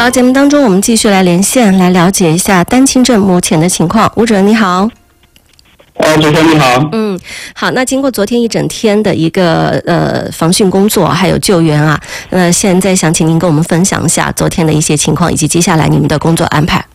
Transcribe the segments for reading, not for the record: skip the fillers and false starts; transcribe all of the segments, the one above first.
好，节目当中我们继续来连线，来了解一下丹青镇目前的情况。吴主任你好。 主持人你好。 好，那经过昨天一整天的一个防汛工作还有救援啊，现在想请您跟我们分享一下昨天的一些情况，以及接下来你们的工作安排。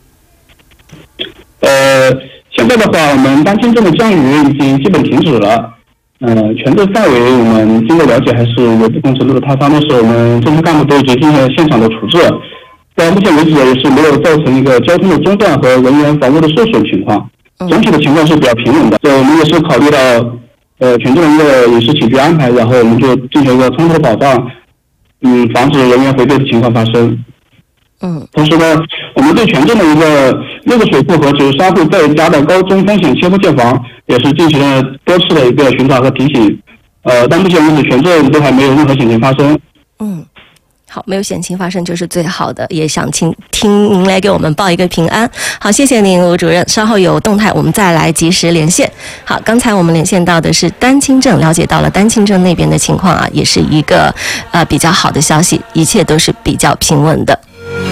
现在的话，我们丹青镇的降雨已经基本停止了。全镇范围我们经过了解，还是有部分程度的塌方，但是我们政府干部都已经进行了现场的处置，到目前为止也是没有造成一个交通的中断和人员房屋的受损情况。总体的情况是比较平稳的。我们也是考虑到全镇的一个饮食起居安排，然后我们就进行一个充足的保障，防止人员回避的情况发生。同时呢，我们对全镇的一个6个水库和93户在家的高中风险切勿建房也是进行了多次的一个巡查和提醒。到目前为止，全镇都还没有任何险情发生。 好，没有险情发生就是最好的，也想听您来给我们报一个平安。好，谢谢您吴主任，稍后有动态我们再来及时连线。好，刚才我们连线到的是丹青镇，了解到了丹青镇那边的情况啊，也是一个比较好的消息，一切都是比较平稳的。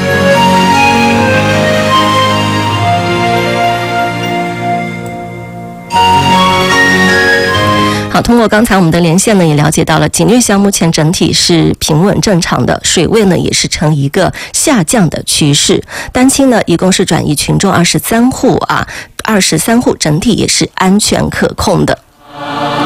好，通过刚才我们的连线呢，也了解到了警略乡目前整体是平稳正常的，水位呢也是呈一个下降的趋势。丹青呢一共是转移群众23户啊，23户整体也是安全可控的。